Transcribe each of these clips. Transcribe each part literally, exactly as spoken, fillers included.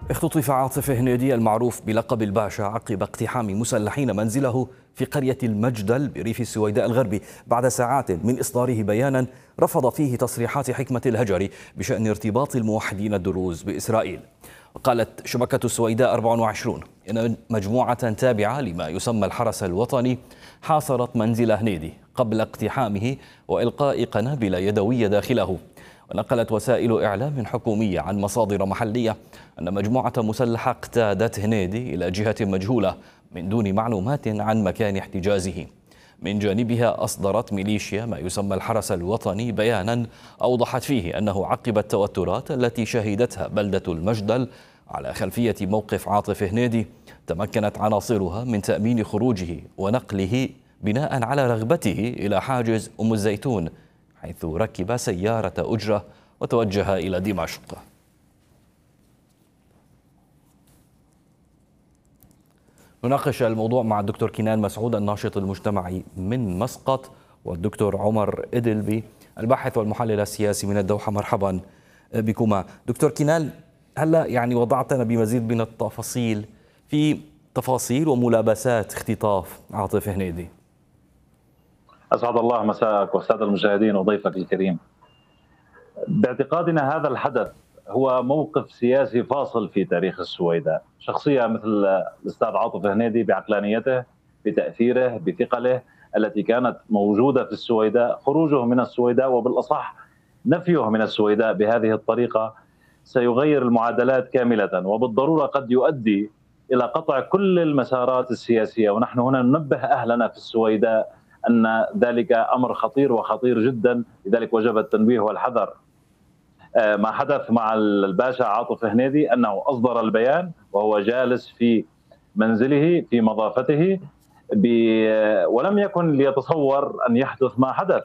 اختطف عاطف هنيدي المعروف بلقب الباشا عقب اقتحام مسلحين منزله في قرية المجدل بريف السويداء الغربي بعد ساعات من إصداره بيانا رفض فيه تصريحات حكمة الهجري بشأن ارتباط الموحدين الدروز بإسرائيل. وقالت شبكة السويداء أربعة وعشرين إن مجموعة تابعة لما يسمى الحرس الوطني حاصرت منزل هنيدي قبل اقتحامه وإلقاء قنابل يدوية داخله. ونقلت وسائل إعلام حكومية عن مصادر محلية أن مجموعة مسلحة اقتادت هنيدي إلى جهة مجهولة من دون معلومات عن مكان احتجازه. من جانبها أصدرت ميليشيا ما يسمى الحرس الوطني بيانا أوضحت فيه أنه عقب التوترات التي شهدتها بلدة المجدل على خلفية موقف عاطف هنيدي تمكنت عناصرها من تأمين خروجه ونقله بناء على رغبته إلى حاجز أم الزيتون، حيث ركب سيارة أجرة وتوجه إلى دمشق. نناقش الموضوع مع الدكتور كنان مسعود الناشط المجتمعي من مسقط والدكتور عمر إدلبي الباحث والمحلل السياسي من الدوحة. مرحبا بكما. دكتور كنان، هلا يعني وضعتنا بمزيد من التفاصيل في تفاصيل وملابسات اختطاف عاطف هنيدي. أسعد الله مساءك والسادة المشاهدين وضيفك الكريم. باعتقادنا هذا الحدث هو موقف سياسي فاصل في تاريخ السويداء. شخصية مثل الأستاذ عاطف هنيدي بعقلانيته، بتأثيره، بثقله التي كانت موجودة في السويداء، خروجه من السويداء وبالأصح نفيه من السويداء بهذه الطريقة سيغير المعادلات كاملة، وبالضرورة قد يؤدي إلى قطع كل المسارات السياسية. ونحن هنا ننبه أهلنا في السويداء أن ذلك أمر خطير وخطير جدا، لذلك وجب التنبيه والحذر. ما حدث مع الباشا عاطف هنيدي أنه أصدر البيان وهو جالس في منزله في مضافته، ولم يكن ليتصور أن يحدث ما حدث.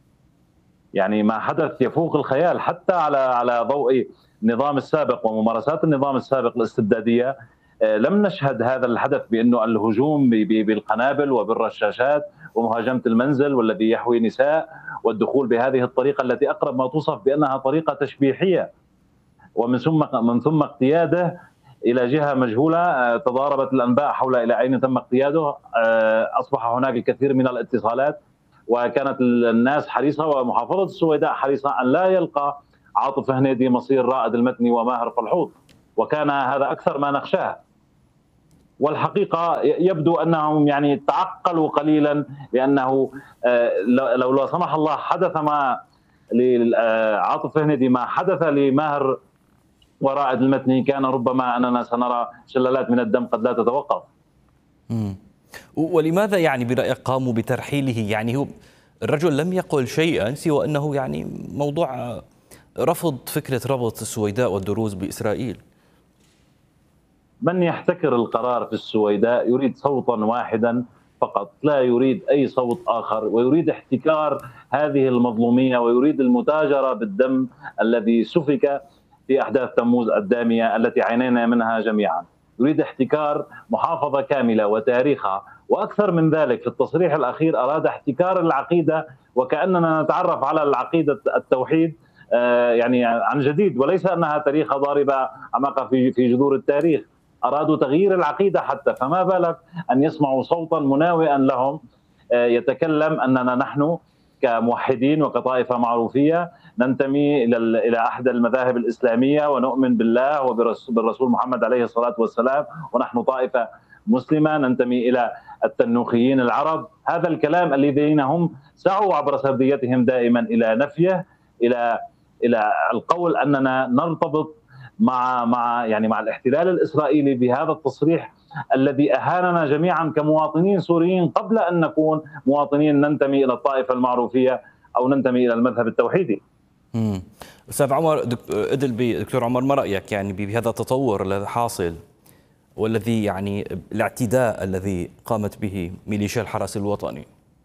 يعني ما حدث يفوق الخيال حتى على على ضوء النظام السابق وممارسات النظام السابق الاستبدادية. لم نشهد هذا الحدث بأنه الهجوم بالقنابل وبالرشاشات ومهاجمة المنزل والذي يحوي نساء والدخول بهذه الطريقة التي أقرب ما توصف بأنها طريقة تشبيحية، ومن ثم من ثم اقتياده إلى جهة مجهولة. تضاربت الأنباء حول إلى أين تم اقتياده. أصبح هناك الكثير من الاتصالات، وكانت الناس حريصة ومحافظة السويداء حريصة أن لا يلقى عاطف هنيدي مصير رائد المتني وماهر فلحوط، وكان هذا أكثر ما نخشاه. والحقيقة يبدو أنهم يعني تعقلوا قليلا، لأنه لو لا سمح الله حدث ما لعاطف هنيدي ما حدث لماهر ورائد المتني، كان ربما أننا سنرى شلالات من الدم قد لا تتوقف. مم. ولماذا يعني برأيك قاموا بترحيله؟ يعني هو الرجل لم يقل شيئا سوى أنه يعني موضوع رفض فكرة ربط السويداء والدروز بإسرائيل. من يحتكر القرار في السويداء يريد صوتا واحدا فقط، لا يريد أي صوت آخر، ويريد احتكار هذه المظلومية، ويريد المتاجرة بالدم الذي سفك في أحداث تموز الدامية التي عانينا منها جميعا. يريد احتكار محافظة كاملة وتاريخها، وأكثر من ذلك في التصريح الأخير أراد احتكار العقيدة، وكأننا نتعرف على العقيدة التوحيد يعني عن جديد، وليس أنها تاريخ ضاربة عمق في في جذور التاريخ. أرادوا تغيير العقيدة حتى، فما بالك أن يسمعوا صوتا مناوئا لهم يتكلم أننا نحن كموحدين وكطائفة معروفية ننتمي إلى أحد المذاهب الإسلامية ونؤمن بالله وبالرسول محمد عليه الصلاة والسلام، ونحن طائفة مسلمة ننتمي إلى التنوخيين العرب. هذا الكلام الذين هم سعوا عبر سرديتهم دائما إلى نفيه، إلى إلى القول أننا نرتبط مع مع يعني مع الاحتلال الإسرائيلي بهذا التصريح الذي أهاننا جميعا كمواطنين سوريين قبل أن نكون مواطنين ننتمي إلى الطائفة المعروفية أو ننتمي إلى المذهب التوحيدي. امم أستاذ عمر إدلبي، دكتور عمر، ما رأيك يعني بهذا التطور الذي حاصل والذي يعني الاعتداء الذي قامت به ميليشيا الحرس الوطني؟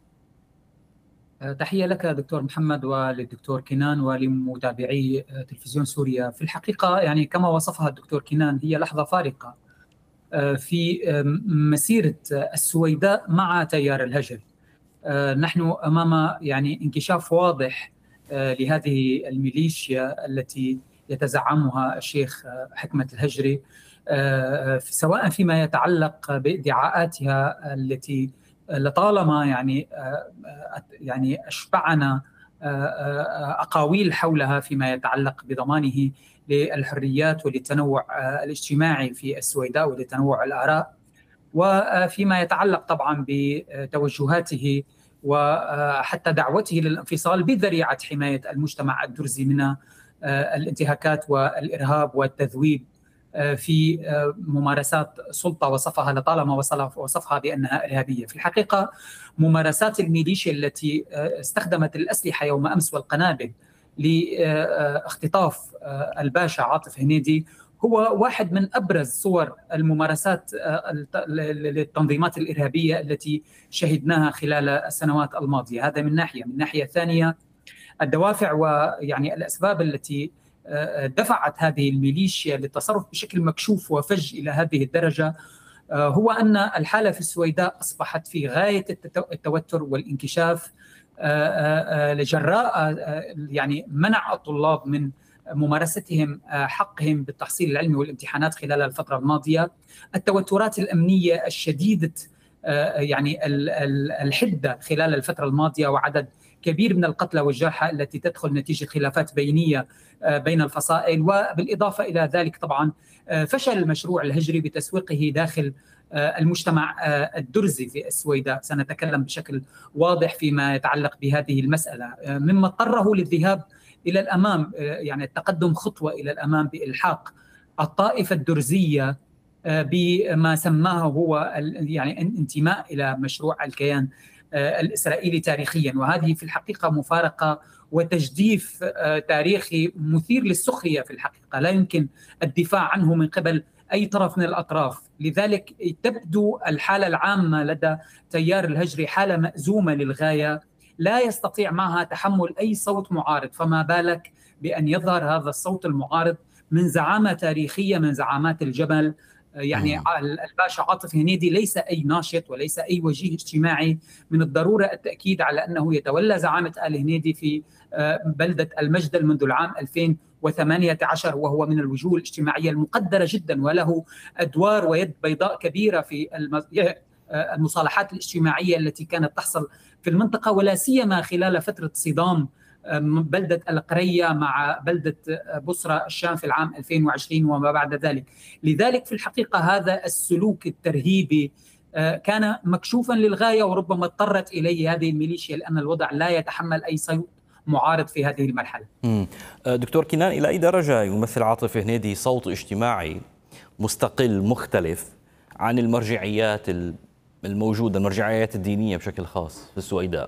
تحية لك دكتور محمد وللدكتور كنان ولمتابعي تلفزيون سوريا. في الحقيقة يعني كما وصفها الدكتور كنان هي لحظة فارقة في مسيرة السويداء مع تيار الهجري. نحن أمام يعني انكشاف واضح لهذه الميليشيا التي يتزعمها الشيخ حكمة الهجري، سواء فيما يتعلق بادعاءاتها التي لطالما يعني يعني أشبعنا أقاويل حولها فيما يتعلق بضمانه للحريات وللتنوع الاجتماعي في السويداء ولتنوع الآراء، وفيما يتعلق طبعا بتوجهاته وحتى دعوته للانفصال بذريعة حماية المجتمع الدرزي من الانتهاكات والإرهاب والتذويب في ممارسات سلطة وصفها لطالما وصفها بأنها إرهابية. في الحقيقة ممارسات الميليشيا التي استخدمت الأسلحة يوم أمس والقنابل لاختطاف الباشا عاطف هنيدي هو واحد من أبرز صور الممارسات للتنظيمات الإرهابية التي شهدناها خلال السنوات الماضية. هذا من ناحية. من ناحية ثانية، الدوافع ويعني الأسباب التي دفعت هذه الميليشيا للتصرف بشكل مكشوف وفج إلى هذه الدرجة هو أن الحالة في السويداء أصبحت في غاية التوتر والانكشاف لجراء يعني منع الطلاب من ممارستهم حقهم بالتحصيل العلمي والامتحانات خلال الفترة الماضية، التوترات الأمنية الشديدة يعني الحدة خلال الفترة الماضية، وعدد كبير من القتلى والجرحى التي تدخل نتيجة خلافات بينية بين الفصائل، وبالإضافة إلى ذلك طبعا فشل المشروع الهجري بتسويقه داخل المجتمع الدرزي في السويداء. سنتكلم بشكل واضح فيما يتعلق بهذه المسألة، مما اضطره للذهاب إلى الأمام، يعني التقدم خطوة إلى الأمام بإلحاق الطائفة الدرزية بما سماه هو يعني انتماء إلى مشروع الكيان الإسرائيلي تاريخيا. وهذه في الحقيقة مفارقة وتجديف تاريخي مثير للسخرية في الحقيقة، لا يمكن الدفاع عنه من قبل أي طرف من الأطراف. لذلك تبدو الحالة العامة لدى تيار الهجري حالة مأزومة للغاية، لا يستطيع معها تحمل أي صوت معارض، فما بالك بأن يظهر هذا الصوت المعارض من زعامة تاريخية من زعامات الجبل. يعني الباشا عاطف هنيدي ليس أي ناشط وليس أي وجيه اجتماعي، من الضرورة التأكيد على أنه يتولى زعامة آل هنيدي في بلدة المجدل منذ العام ألفين وثمانية عشر، وهو من الوجوه الاجتماعية المقدرة جدا وله أدوار ويد بيضاء كبيرة في المصالحات الاجتماعية التي كانت تحصل في المنطقة، ولا سيما خلال فترة صدام بلدة القرية مع بلدة بصرة الشام في العام ألفين وعشرين وما بعد ذلك. لذلك في الحقيقة هذا السلوك الترهيبي كان مكشوفا للغاية، وربما اضطرت إليه هذه الميليشيا لأن الوضع لا يتحمل أي صوت معارض في هذه المرحلة. دكتور كنان، إلى أي درجة يمثل عاطف هنيدي صوت اجتماعي مستقل مختلف عن المرجعيات الموجودة، المرجعيات الدينية بشكل خاص في السويداء؟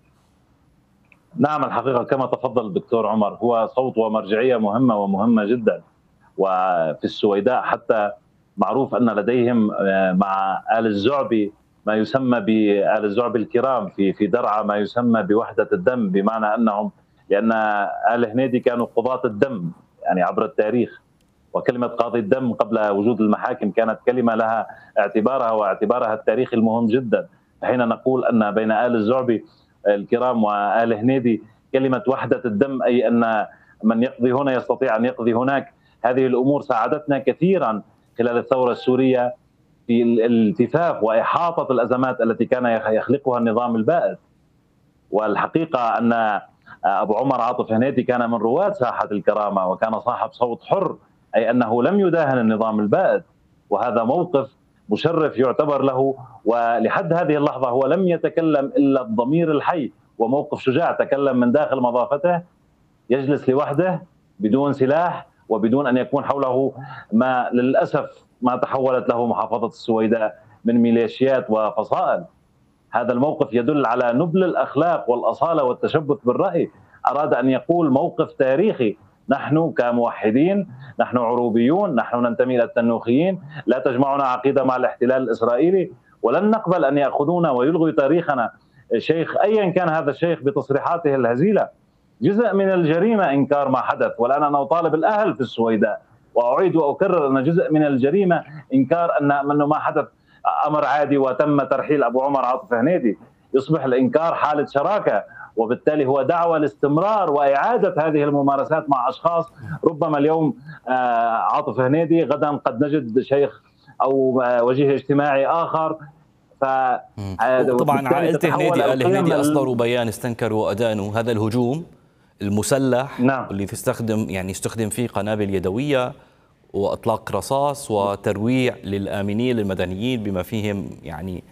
نعم، الحقيقة كما تفضل الدكتور عمر هو صوت ومرجعية مهمة ومهمة جدا. وفي السويداء حتى معروف أن لديهم مع آل الزعبي ما يسمى بآل الزعبي الكرام، في في درعا ما يسمى بوحدة الدم، بمعنى أنهم لأن آل هنيدي كانوا قضاة الدم يعني عبر التاريخ، وكلمة قاضي الدم قبل وجود المحاكم كانت كلمة لها اعتبارها واعتبارها التاريخي المهم جدا. حين نقول أن بين آل الزعبي الكرام وآل هنيدي كلمة وحدة الدم، أي أن من يقضي هنا يستطيع أن يقضي هناك. هذه الأمور ساعدتنا كثيرا خلال الثورة السورية في الالتفاف وإحاطة الأزمات التي كان يخلقها النظام البائد. والحقيقة أن أبو عمر عاطف هنيدي كان من رواد ساحة الكرامة وكان صاحب صوت حر، أي أنه لم يداهن النظام البائد، وهذا موقف مشرف يعتبر له. ولحد هذه اللحظة هو لم يتكلم إلا الضمير الحي، وموقف شجاع تكلم من داخل مضافته، يجلس لوحده بدون سلاح وبدون أن يكون حوله ما للأسف ما تحولت له محافظة السويداء من ميليشيات وفصائل. هذا الموقف يدل على نبل الأخلاق والأصالة والتشبث بالرأي. أراد أن يقول موقف تاريخي: نحن كموحدين، نحن عروبيون، نحن ننتمي إلى التنوخيين، لا تجمعنا عقيدة مع الاحتلال الإسرائيلي، ولن نقبل أن يأخذونا ويلغوا تاريخنا. شيخ أيا كان هذا الشيخ بتصريحاته الهزيلة، جزء من الجريمة إنكار ما حدث. والآن أنا أطالب الأهل في السويداء وأعيد وأكرر أن جزء من الجريمة إنكار أن أنه ما حدث أمر عادي وتم ترحيل أبو عمر عاطف هنيدي. يصبح الإنكار حالة شراكة وبالتالي هو دعوة لاستمرار وإعادة هذه الممارسات مع أشخاص. ربما اليوم عاطف هنيدي، غدا قد نجد شيخ أو وجيه اجتماعي آخر. طبعا عائلة هنيدي، آل هنيدي أصدروا بيان استنكروا أدانوا هذا الهجوم المسلح. نعم. اللي تستخدم يعني استخدم فيه قنابل يدوية وإطلاق رصاص وترويع للآمنين المدنيين بما فيهم يعني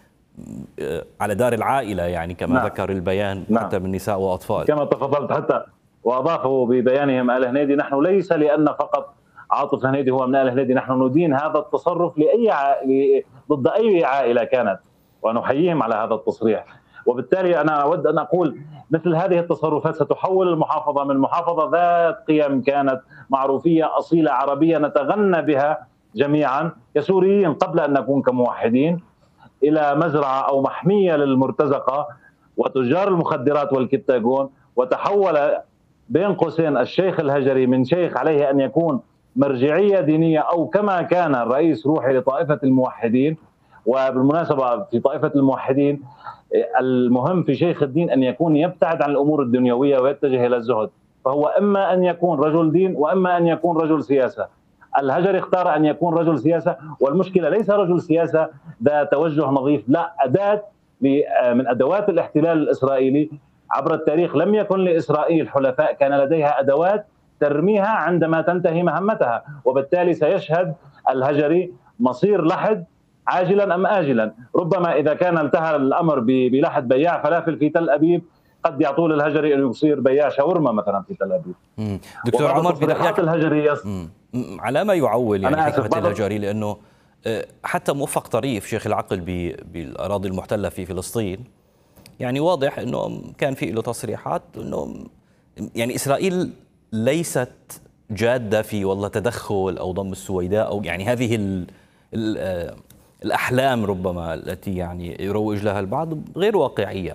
على دار العائلة، يعني كما نعم. ذكر البيان. نعم. حتى من نساء وأطفال كما تفضلت. حتى وأضافوا ببيانهم آل هنيدي: نحن ليس لأن فقط عاطف هنيدي هو من آل هنيدي، نحن ندين هذا التصرف لأي ع... ضد أي عائلة كانت، ونحييهم على هذا التصريح. وبالتالي أنا أود أن أقول مثل هذه التصرفات ستحول المحافظة من محافظة ذات قيم كانت معروفية أصيلة عربية نتغنى بها جميعا كسوريين قبل أن نكون كموحدين، إلى مزرعة أو محمية للمرتزقة وتجار المخدرات والكتاجون. وتحول بين قوسين الشيخ الهجري من شيخ عليه أن يكون مرجعية دينية، أو كما كان الرئيس روحي لطائفة الموحدين. وبالمناسبة في طائفة الموحدين المهم في شيخ الدين أن يكون يبتعد عن الأمور الدنيوية ويتجه إلى الزهد، فهو إما أن يكون رجل دين وإما أن يكون رجل سياسة. الهجري اختار أن يكون رجل سياسة، والمشكلة ليس رجل سياسة ذا توجه نظيف، لا، أداة من أدوات الاحتلال الإسرائيلي. عبر التاريخ لم يكن لإسرائيل حلفاء كان لديها أدوات ترميها عندما تنتهي مهمتها، وبالتالي سيشهد الهجري مصير لحد عاجلا أم آجلا. ربما إذا كان انتهى الأمر بلحد بياع فلافل في تل أبيب، قد يعطول الهجري أن يصير بياع شاورما مثلا في تل أبيب. دكتور عمر، برأيك الهجري يص... على ما يعول يعني حكمة الهجري، لأنه حتى موفق طريف شيخ العقل بالأراضي المحتلة في فلسطين يعني واضح أنه كان في له تصريحات أنه يعني إسرائيل ليست جادة في والله تدخل أو ضم السويداء، أو يعني هذه ال ال الأحلام ربما التي يعني يروج لها البعض غير واقعية.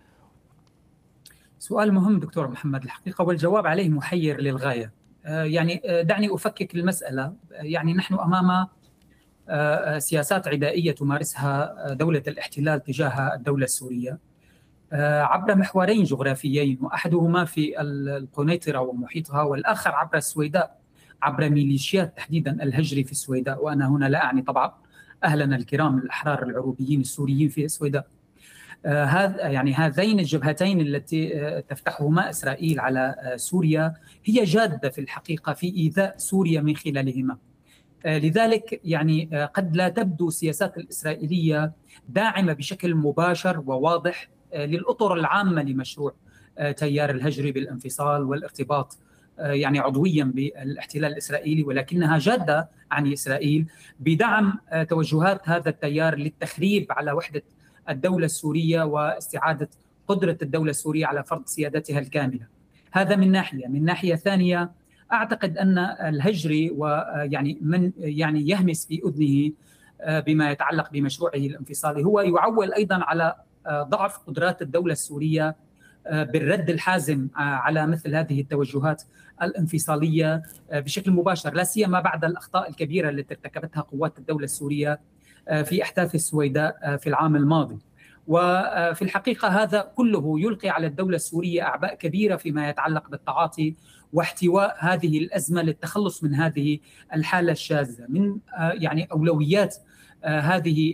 سؤال مهم دكتور محمد الحقيقة، والجواب عليه محير للغاية. يعني دعني أفكك المسألة. يعني نحن أمام سياسات عدائية تمارسها دولة الاحتلال تجاه الدولة السورية عبر محورين جغرافيين، وأحدهما في القنيطرة ومحيطها، والآخر عبر السويداء عبر ميليشيات تحديدا الهجري في السويداء. وأنا هنا لا أعني طبعا أهلنا الكرام الأحرار العروبيين السوريين في السويداء. هذا يعني هذين الجبهتين التي تفتحهما إسرائيل على سوريا هي جادة في الحقيقة في إيذاء سوريا من خلالهما. لذلك يعني قد لا تبدو السياسات الإسرائيلية داعمة بشكل مباشر وواضح للأطر العامة لمشروع تيار الهجري بالانفصال والارتباط يعني عضويا بالاحتلال الإسرائيلي، ولكنها جادة عن إسرائيل بدعم توجهات هذا التيار للتخريب على وحدة الدولة السورية واستعادة قدرة الدولة السورية على فرض سيادتها الكاملة. هذا من ناحية. من ناحية ثانية، أعتقد أن الهجري ويعني من يعني يهمس في أذنه بما يتعلق بمشروعه الانفصالي هو يعول أيضا على ضعف قدرات الدولة السورية بالرد الحازم على مثل هذه التوجهات الانفصالية بشكل مباشر، لا سيما بعد الأخطاء الكبيرة التي ارتكبتها قوات الدولة السورية في أحداث السويداء في العام الماضي. وفي الحقيقة هذا كله يلقي على الدولة السورية أعباء كبيرة فيما يتعلق بالتعاطي واحتواء هذه الأزمة للتخلص من هذه الحالة الشاذة. من يعني أولويات هذه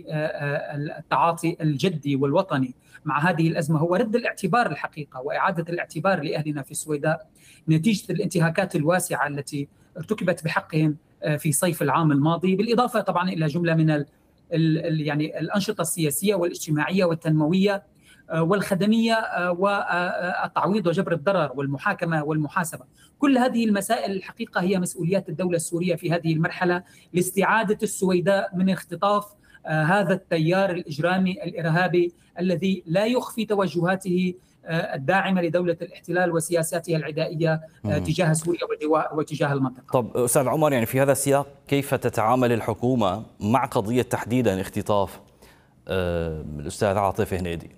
التعاطي الجدي والوطني مع هذه الأزمة هو رد الاعتبار الحقيقة وإعادة الاعتبار لأهلنا في السويداء نتيجة الانتهاكات الواسعة التي ارتكبت بحقهم في صيف العام الماضي، بالإضافة طبعا إلى جملة من ال ال يعني الأنشطة السياسية والاجتماعية والتنموية والخدمية والتعويض وجبر الضرر والمحاكمة والمحاسبة. كل هذه المسائل الحقيقة هي مسؤوليات الدولة السورية في هذه المرحلة لاستعادة السويداء من اختطاف هذا التيار الإجرامي الإرهابي الذي لا يخفي توجهاته الداعمة لدولة الاحتلال وسياساتها العدائية تجاه سوريا وتجاه المنطقة. طب أستاذ عمر، يعني في هذا السياق كيف تتعامل الحكومة مع قضية تحديدا اختطاف الأستاذ عاطف هنيدي؟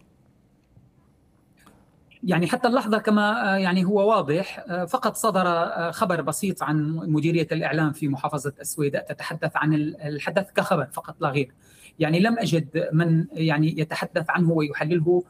يعني حتى اللحظة كما يعني هو واضح، فقط صدر خبر بسيط عن مديرية الإعلام في محافظة السويداء تتحدث عن الحدث كخبر فقط لا غير. يعني لم أجد من يعني يتحدث عنه ويحلله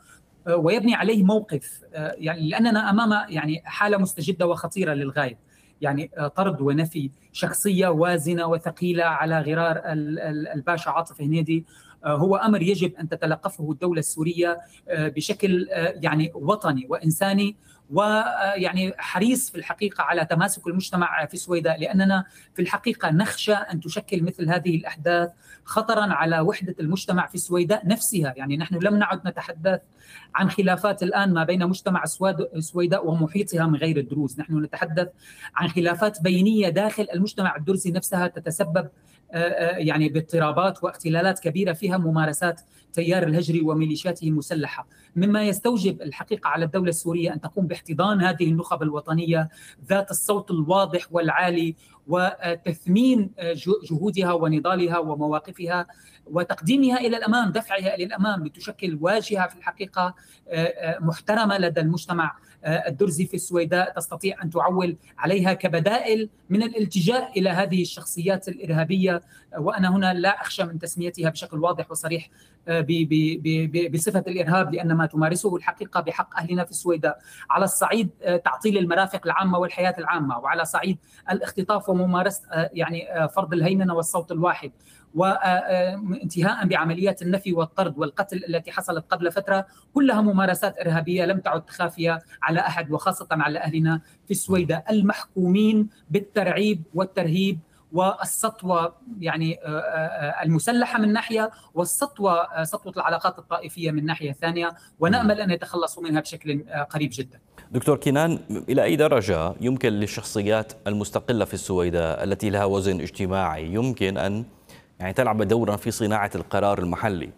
ويبني عليه موقف، يعني لأننا أمام يعني حالة مستجدة وخطيرة للغاية، يعني طرد ونفي شخصية وازنة وثقيلة على غرار الباشا عاطف هنيدي هو أمر يجب أن تتلقفه الدولة السورية بشكل يعني وطني وإنساني، ويعني حريص في الحقيقة على تماسك المجتمع في السويداء، لأننا في الحقيقة نخشى أن تشكل مثل هذه الأحداث خطرا على وحدة المجتمع في السويداء نفسها. يعني نحن لم نعد نتحدث عن خلافات الآن ما بين مجتمع السويداء ومحيطها من غير الدروز، نحن نتحدث عن خلافات بينية داخل المجتمع الدرزي نفسها تتسبب يعني باضطرابات واختلالات كبيرة فيها ممارسات تيار الهجري وميليشياته المسلحة، مما يستوجب الحقيقة على الدولة السورية أن تقوم باحتضان هذه النخب الوطنية ذات الصوت الواضح والعالي وتثمين جهودها ونضالها ومواقفها وتقديمها إلى الأمام، دفعها إلى الأمام لتشكل واجهة في الحقيقة محترمة لدى المجتمع الدرزي في السويداء تستطيع أن تعول عليها كبدائل من الالتجاء إلى هذه الشخصيات الإرهابية. وأنا هنا لا أخشى من تسميتها بشكل واضح وصريح بصفة الإرهاب، لأن ما تمارسه الحقيقة بحق أهلنا في السويداء على الصعيد تعطيل المرافق العامة والحياة العامة، وعلى صعيد الاختطاف وممارسة يعني فرض الهيمنة والصوت الواحد، وانتهاء بعمليات النفي والطرد والقتل التي حصلت قبل فترة، كلها ممارسات إرهابية لم تعد خافية على أحد، وخاصة على أهلنا في السويداء المحكومين بالترعيب والترهيب والسطوة يعني المسلحة من ناحية، والسطوة سطوة العلاقات الطائفية من ناحية ثانية، ونأمل أن يتخلصوا منها بشكل قريب جدا. دكتور كنان، إلى أي درجة يمكن للشخصيات المستقلة في السويداء التي لها وزن اجتماعي يمكن أن يعني تلعب دورا في صناعة القرار المحلي؟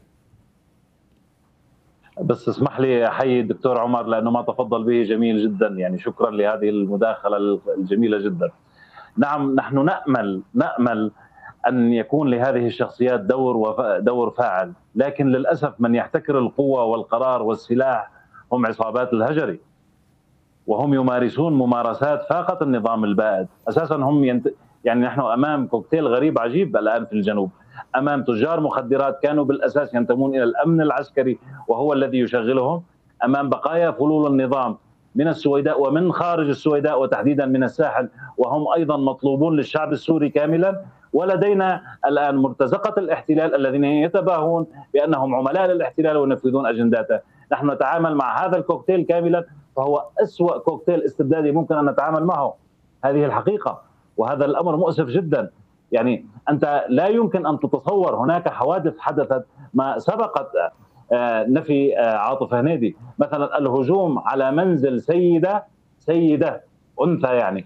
بس اسمح لي أحيي الدكتور عمر لأنه ما تفضل به جميل جدا، يعني شكرا لهذه المداخلة الجميلة جدا. نعم، نحن نأمل نأمل أن يكون لهذه الشخصيات دور وف... دور فاعل، لكن للأسف من يحتكر القوة والقرار والسلاح هم عصابات الهجري، وهم يمارسون ممارسات فاقت النظام البائد. أساسا هم ينت... يعني نحن أمام كوكتيل غريب عجيب الآن في الجنوب، أمام تجار مخدرات كانوا بالأساس ينتمون إلى الأمن العسكري وهو الذي يشغلهم، أمام بقايا فلول النظام من السويداء ومن خارج السويداء وتحديدا من الساحل، وهم أيضا مطلوبون للشعب السوري كاملا. ولدينا الآن مرتزقة الاحتلال الذين يتباهون بأنهم عملاء للاحتلال وينفذون أجنداته. نحن نتعامل مع هذا الكوكتيل كاملا، فهو أسوأ كوكتيل استبدادي ممكن أن نتعامل معه، هذه الحقيقة، وهذا الأمر مؤسف جدا. يعني أنت لا يمكن أن تتصور هناك حوادث حدثت ما سبقت نفي عاطف هنيدي، مثلا الهجوم على منزل سيدة سيدة أنثى يعني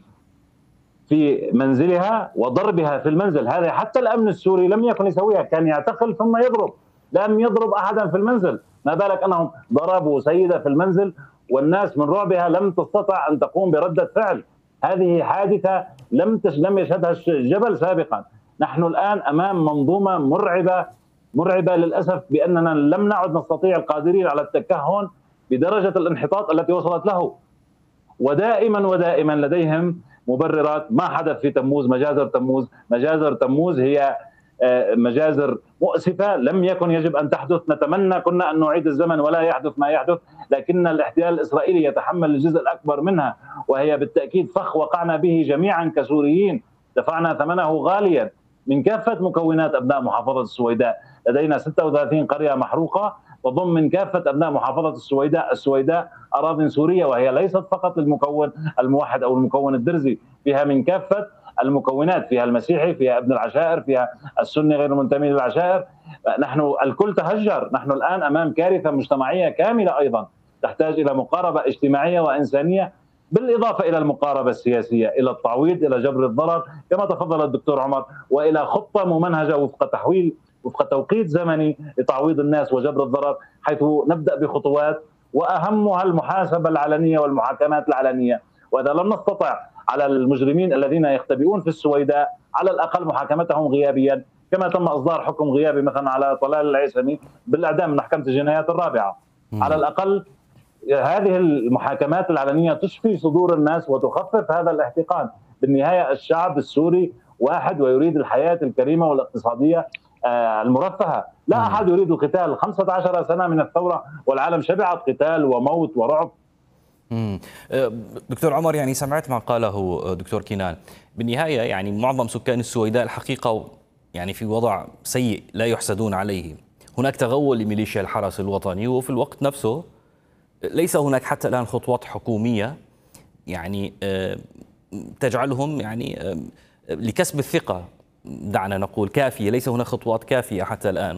في منزلها وضربها في المنزل، هذا حتى الأمن السوري لم يكن يسويها، كان يعتقل ثم يضرب، لم يضرب أحدا في المنزل، ما بالك أنهم ضربوا سيدة في المنزل والناس من رعبها لم تستطع أن تقوم بردة فعل. هذه حادثة لم لم يشهدها الجبل سابقا. نحن الآن أمام منظومة مرعبة مرعبة للأسف، بأننا لم نعد نستطيع القادرين على التكهن بدرجة الانحطاط التي وصلت له، ودائما ودائما لديهم مبررات. ما حدث في تموز، مجازر تموز، مجازر تموز هي مجازر مؤسفة لم يكن يجب أن تحدث، نتمنى كنا أن نعيد الزمن ولا يحدث ما يحدث، لكن الاحتلال الإسرائيلي يتحمل الجزء الأكبر منها، وهي بالتأكيد فخ وقعنا به جميعا كسوريين، دفعنا ثمنه غاليا من كافة مكونات أبناء محافظة السويداء. لدينا ستة وثلاثين قرية محروقة تضم من كافة أبناء محافظة السويداء السويداء أراضٍ سورية، وهي ليست فقط للمكون الموحد أو المكون الدرزي، فيها من كافة المكونات، فيها المسيحي، فيها ابن العشائر، فيها السني غير المنتمي للعشائر. نحن الكل تهجر، نحن الآن أمام كارثة مجتمعية كاملة أيضا تحتاج إلى مقاربة اجتماعية وإنسانية، بالإضافة إلى المقاربة السياسية، إلى التعويض، إلى جبر الضرر كما تفضل الدكتور عمر، وإلى خطة ممنهجة وفق تحويل وفق توقيت زمني لتعويض الناس وجبر الضرر، حيث نبدأ بخطوات وأهمها المحاسبة العلنية والمحاكمات العلنية. وإذا لم نستطع على المجرمين الذين يختبئون في السويداء على الأقل محاكمتهم غيابيا، كما تم إصدار حكم غيابي مثلا على طلال العيسمي بالإعدام من محكمة الجنايات الرابعة، على الأقل هذه المحاكمات العلنية تشفي صدور الناس وتخفف هذا الاحتقان. بالنهاية الشعب السوري واحد ويريد الحياة الكريمة والاقتصادية المرفهة. لا أحد يريد القتال. خمسة عشر سنة من الثورة والعالم شبعت قتال وموت ورعب. مم. دكتور عمر، يعني سمعت ما قاله دكتور كنان. بالنهاية يعني معظم سكان السويداء الحقيقة يعني في وضع سيء لا يحسدون عليه. هناك تغول لميليشيا الحرس الوطني، وفي الوقت نفسه ليس هناك حتى الآن خطوات حكومية يعني تجعلهم يعني لكسب الثقة، دعنا نقول كافية. ليس هناك خطوات كافية حتى الآن.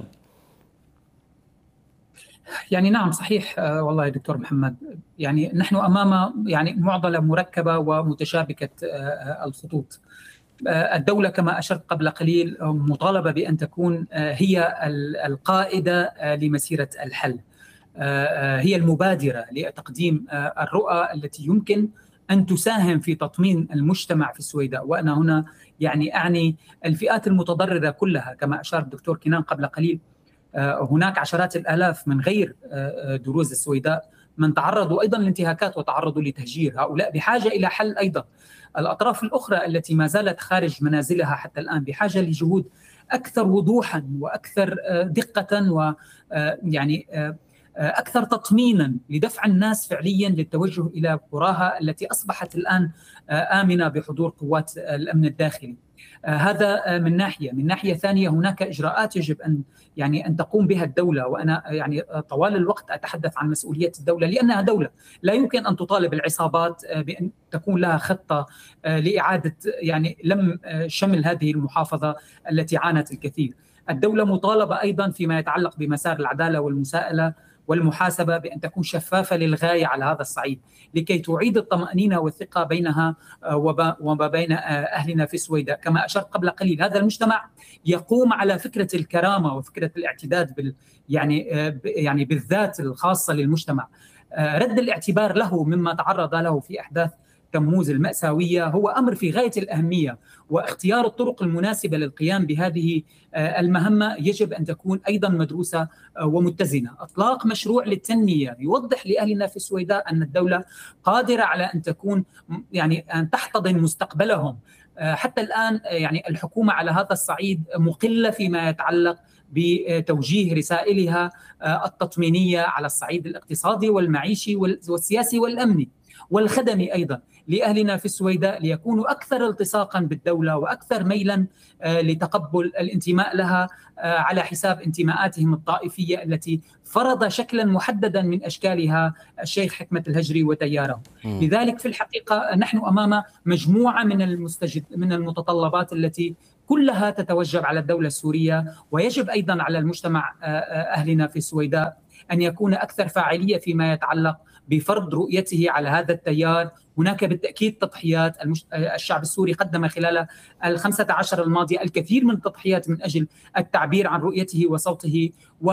يعني نعم صحيح والله يا دكتور محمد. يعني نحن أمام يعني معضلة مركبة ومتشابكة الخطوط. الدولة كما أشرت قبل قليل مطالبة بأن تكون هي القائدة لمسيرة الحل، هي المبادرة لتقديم الرؤى التي يمكن أن تساهم في تطمين المجتمع في السويداء. وأنا هنا يعني أعني الفئات المتضررة كلها. كما أشار الدكتور كنان قبل قليل، هناك عشرات الآلاف من غير دروز السويداء من تعرضوا أيضا لانتهاكات وتعرضوا لتهجير. هؤلاء بحاجة إلى حل أيضا. الأطراف الأخرى التي ما زالت خارج منازلها حتى الآن بحاجة لجهود أكثر وضوحا وأكثر دقة ويعني أكثر تطمينا لدفع الناس فعليا للتوجه إلى قراها التي أصبحت الآن آمنة بحضور قوات الأمن الداخلي. هذا من ناحية. من ناحية ثانية هناك إجراءات يجب أن يعني أن تقوم بها الدولة، وأنا يعني طوال الوقت أتحدث عن مسؤولية الدولة لأنها دولة. لا يمكن أن تطالب العصابات بأن تكون لها خطة لإعادة يعني لم شمل هذه المحافظة التي عانت الكثير. الدولة مطالبة أيضا فيما يتعلق بمسار العدالة والمساءلة والمحاسبة بأن تكون شفافة للغاية على هذا الصعيد، لكي تعيد الطمأنينة والثقة بينها وما بين أهلنا في السويداء. كما أشرت قبل قليل، هذا المجتمع يقوم على فكرة الكرامة وفكرة الاعتداد بال يعني يعني بالذات الخاصة للمجتمع. رد الاعتبار له مما تعرض له في أحداث تموز المأساوية هو أمر في غاية الأهمية، واختيار الطرق المناسبة للقيام بهذه المهمة يجب أن تكون أيضا مدروسة ومتزنة. إطلاق مشروع للتنمية يوضح لأهلنا في السويداء أن الدولة قادرة على أن تكون يعني أن تحتضن مستقبلهم. حتى الآن يعني الحكومة على هذا الصعيد مقلة فيما يتعلق بتوجيه رسائلها التطمينية على الصعيد الاقتصادي والمعيشي والسياسي والأمني والخدمي أيضا لأهلنا في السويداء، ليكونوا أكثر التصاقا بالدولة وأكثر ميلا لتقبل الانتماء لها على حساب انتماءاتهم الطائفية التي فرض شكلا محددا من أشكالها الشيخ حكمة الهجري وتياره. لذلك في الحقيقة نحن أمام مجموعة من المستجد من المتطلبات التي كلها تتوجب على الدولة السورية، ويجب أيضا على المجتمع أهلنا في السويداء أن يكون أكثر فاعلية فيما يتعلق بفرض رؤيته على هذا التيار. هناك بالتأكيد تضحيات. الشعب السوري قدم خلال الخمسة عشر الماضية الكثير من التضحيات من أجل التعبير عن رؤيته وصوته،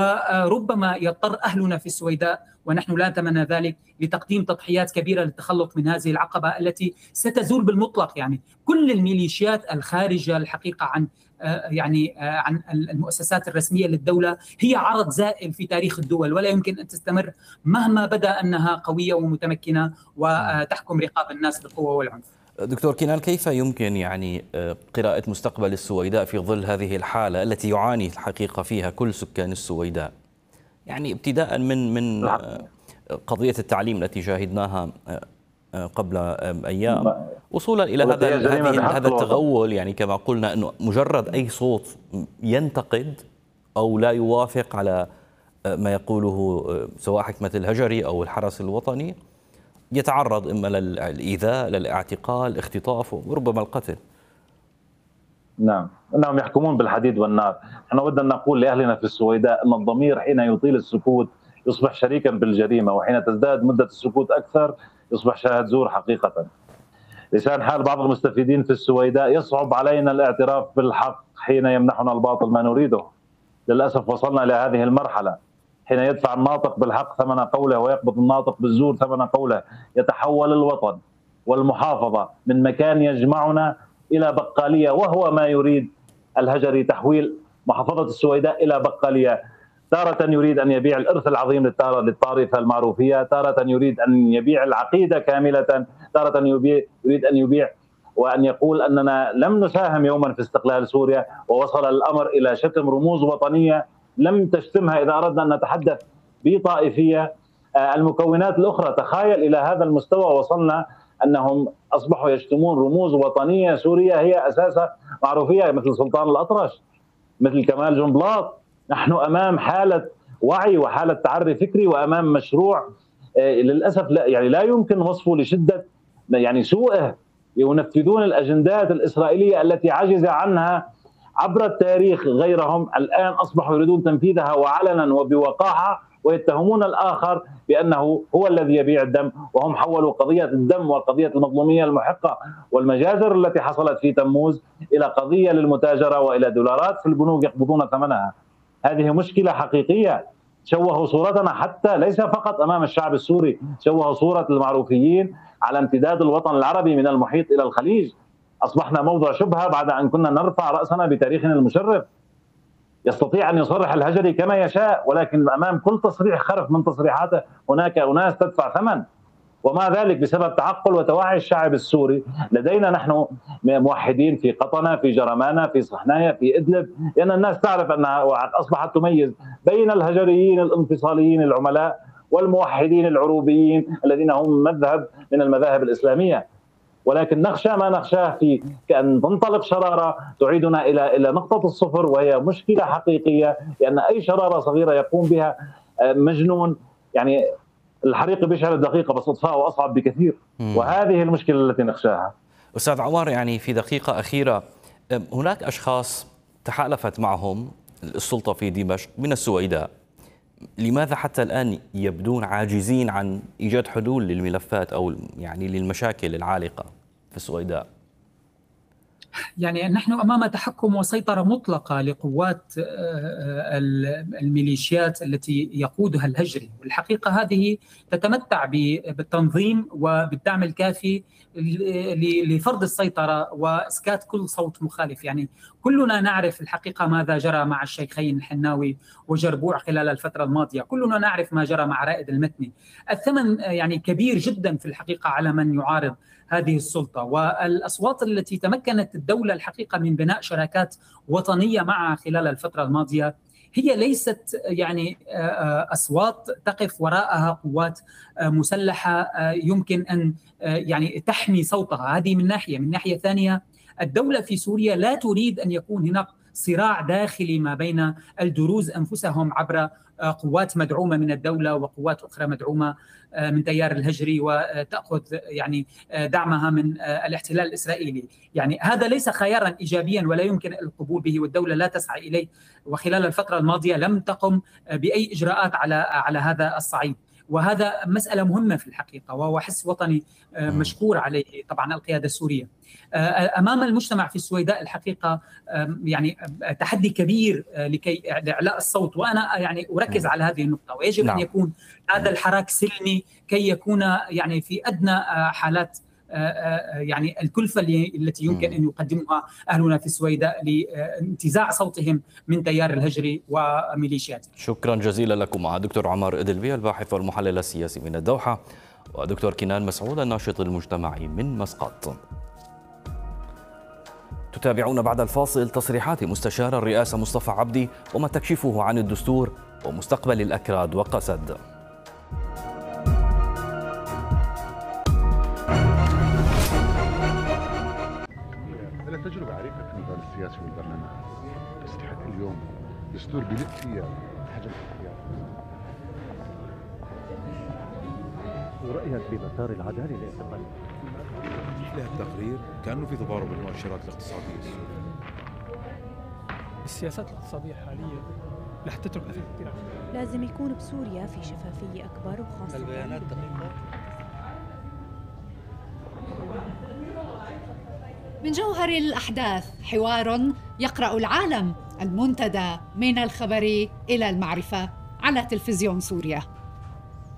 وربما يضطر أهلنا في السويداء ونحن لا نتمنى ذلك لتقديم تضحيات كبيرة للتخلص من هذه العقبة التي ستزول بالمطلق. يعني كل الميليشيات الخارجة الحقيقة عن يعني عن المؤسسات الرسمية للدولة هي عرض زائل في تاريخ الدول، ولا يمكن أن تستمر مهما بدا أنها قوية ومتمكنة وتحكم رقاب الناس بالقوة والعنف. دكتور كنان، كيف يمكن يعني قراءة مستقبل السويداء في ظل هذه الحالة التي يعاني الحقيقة فيها كل سكان السويداء؟ يعني ابتداء من من قضية التعليم التي شاهدناها قبل أيام، وصولا إلى هذا هذا التغول. يعني كما قلنا أنه مجرد أي صوت ينتقد أو لا يوافق على ما يقوله سواء حكمة الهجري أو الحرس الوطني يتعرض إما للإيذاء، للاعتقال، الاختطاف وربما القتل. نعم، انهم يحكمون بالحديد والنار. احنا ودنا نقول لاهلنا في السويداء ان الضمير حين يطيل السكوت يصبح شريكا بالجريمه، وحين تزداد مده السكوت اكثر يصبح شاهد زور حقيقه. لسان حال بعض المستفيدين في السويداء يصعب علينا الاعتراف بالحق حين يمنحنا الباطل ما نريده. للاسف وصلنا الى هذه المرحله، حين يدفع الناطق بالحق ثمن قوله ويقبض الناطق بالزور ثمن قوله، يتحول الوطن والمحافظه من مكان يجمعنا إلى بقالية، وهو ما يريد الهجري، تحويل محافظة السويداء إلى بقالية. تارة يريد أن يبيع الإرث العظيم للطائفة المعروفية، تارة يريد أن يبيع العقيدة كاملة، تارة يريد أن يبيع وأن يقول أننا لم نساهم يوما في استقلال سوريا، ووصل الأمر إلى شتم رموز وطنية لم تشتمها إذا أردنا أن نتحدث بطائفية. المكونات الأخرى، تخيل إلى هذا المستوى وصلنا أنهم أصبحوا يشتمون رموز وطنية سورية هي أساسا معروفية، مثل سلطان الأطرش، مثل كمال جنبلاط. نحن أمام حالة وعي وحالة تعري فكري، وأمام مشروع للأسف لا يعني لا يمكن وصفه لشدة يعني سوءه. ينفذون الأجندات الإسرائيلية التي عجز عنها عبر التاريخ غيرهم، الآن أصبحوا يريدون تنفيذها وعلنا وبوقاحة، ويتهمون الآخر بأنه هو الذي يبيع الدم، وهم حولوا قضية الدم وقضية المظلومية المحقة والمجازر التي حصلت في تموز إلى قضية للمتاجرة وإلى دولارات في البنوك يقبضون ثمنها. هذه مشكلة حقيقية. شوهوا صورتنا حتى ليس فقط أمام الشعب السوري، شوهوا صورة المعروفيين على امتداد الوطن العربي من المحيط إلى الخليج. أصبحنا موضوع شبهة بعد أن كنا نرفع رأسنا بتاريخنا المشرف. يستطيع أن يصرح الهجري كما يشاء، ولكن أمام كل تصريح خرف من تصريحاته هناك أناس تدفع ثمن، ومع ذلك بسبب تعقل وتوعي الشعب السوري لدينا نحن موحدين في قطنة، في جرمانة، في صحنايا، في إدلب، لأن الناس تعرف أنها أصبحت تميز بين الهجريين الانفصاليين العملاء والموحدين العروبيين الذين هم مذهب من المذاهب الإسلامية. ولكن نخشى ما نخشاه في كأن تنطلق شرارة تعيدنا إلى إلى نقطة الصفر، وهي مشكلة حقيقية، لأن أي شرارة صغيرة يقوم بها مجنون يعني الحريق بيشعل الدقيقة بس إطفاؤه أصعب بكثير. مم. وهذه المشكلة التي نخشاها. أستاذ عمار، يعني في دقيقة أخيرة، هناك أشخاص تحالفت معهم السلطة في دمشق من السويداء، لماذا حتى الآن يبدون عاجزين عن إيجاد حلول للملفات أو يعني للمشاكل العالقة في السويداء؟ يعني نحن أمام تحكم وسيطرة مطلقة لقوات الميليشيات التي يقودها الهجري، والحقيقة هذه تتمتع بالتنظيم وبالدعم الكافي لفرض السيطرة وإسكات كل صوت مخالف. يعني كلنا نعرف الحقيقة ماذا جرى مع الشيخين الحناوي وجربوع خلال الفترة الماضية، كلنا نعرف ما جرى مع رائد المتني. الثمن يعني كبير جدا في الحقيقة على من يعارض هذه السلطة، والأصوات التي تمكنت الدولة الحقيقة من بناء شراكات وطنية معها خلال الفترة الماضية هي ليست يعني أصوات تقف وراءها قوات مسلحة يمكن أن يعني تحمي صوتها. هذه من ناحية. من ناحية ثانية، الدولة في سوريا لا تريد أن يكون هناك صراع داخلي ما بين الدروز أنفسهم عبر قوات مدعومة من الدولة وقوات أخرى مدعومة من تيار الهجري وتأخذ يعني دعمها من الاحتلال الإسرائيلي. يعني هذا ليس خيارا إيجابيا ولا يمكن القبول به، والدولة لا تسعى إليه، وخلال الفترة الماضية لم تقم بأي إجراءات على على هذا الصعيد. وهذا مسألة مهمة في الحقيقة، وهو حس وطني مشكور عليه طبعا القيادة السورية. أمام المجتمع في السويداء الحقيقة يعني تحدي كبير لكي لإعلاء الصوت، وأنا يعني أركز على هذه النقطة، ويجب نعم. أن يكون هذا الحراك سلمي كي يكون يعني في أدنى حالات يعني الكلفة التي يمكن أن يقدمها أهلنا في السويداء لانتزاع صوتهم من تيار الهجري وميليشياته. شكرا جزيلا لكم دكتور عمار إدلبي الباحث والمحلل السياسي من الدوحة، ودكتور كنان مسعود الناشط المجتمعي من مسقط. تتابعون بعد الفاصل تصريحات مستشار الرئاسة مصطفى عبدي وما تكشفه عن الدستور ومستقبل الأكراد وقسد. تجربة عريقة في المجال السياسي والبرلمان، تستحق اليوم دستور بيلف فيها حجم الاختيار. ورأيك بمسار العدالة الاستقلالية؟ لها التقرير كأنه في تضارب المؤشرات الاقتصادية السورية. السياسات الاقتصادية الحالية رح تترك أثر كثير. لازم يكون بسوريا في شفافية أكبر، وخاصة البيانات دقيقة. من جوهر الأحداث حوار يقرأ العالم، المنتدى من الخبر إلى المعرفة على تلفزيون سوريا.